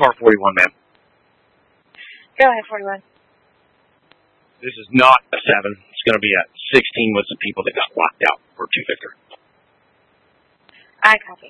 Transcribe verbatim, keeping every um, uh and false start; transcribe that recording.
car forty-one, ma'am. Go ahead, forty-one. This is not a seven. It's going to be a sixteen with some people that got locked out for two Victor. I copy.